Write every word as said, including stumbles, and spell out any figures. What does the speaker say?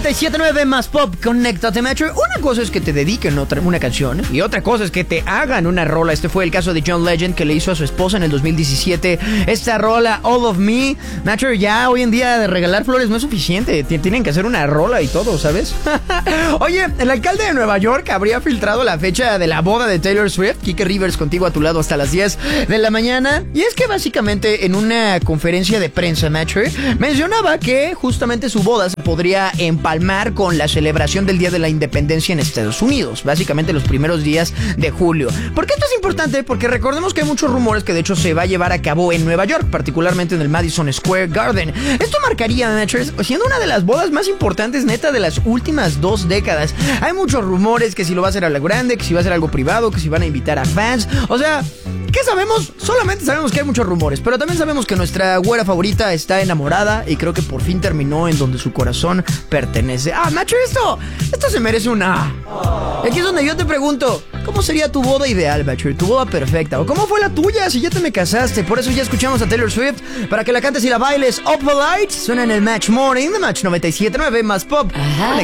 noventa y siete punto nueve más pop, conéctate, Metro. Una cosa es que te dediquen otra, una canción y otra cosa es que te hagan una rola. Este fue el caso de John Legend, que le hizo a su esposa en el dos mil diecisiete esta rola, All of Me. Metro, ya hoy en día de regalar flores no es suficiente, tienen que hacer una rola y todo, ¿sabes? Oye, el alcalde de Nueva York habría filtrado la fecha de la boda de Taylor Swift. Kike Rivers contigo a tu lado hasta las diez de la mañana. Y es que básicamente en una conferencia de prensa, Metro, mencionaba que justamente su boda se podría empalmar con la celebración del Día de la Independencia en Estados Unidos, básicamente los primeros días de julio. ¿Por qué esto es importante? Porque recordemos que hay muchos rumores que de hecho se va a llevar a cabo en Nueva York, particularmente en el Madison Square Garden. Esto marcaría, Metro, siendo una de las bodas más importantes, neta, de las últimas dos décadas. Hay muchos rumores que si lo va a hacer a la grande, que si va a ser algo privado, que si van a invitar a fans. O sea, ¿qué sabemos? Solamente sabemos que hay muchos rumores, pero también sabemos que nuestra güera favorita está enamorada y creo que por fin terminó en donde su corazón pertenece. Ah, Metro, esto, esto se merece una. Y aquí es donde yo te pregunto, ¿cómo sería tu boda ideal, Metro? Tu boda perfecta. ¿O cómo fue la tuya si ya te me casaste? Por eso ya escuchamos a Taylor Swift para que la cantes y la bailes. Up Light suena en el Match Morning de Match noventa y siete punto nueve más pop. Ajá.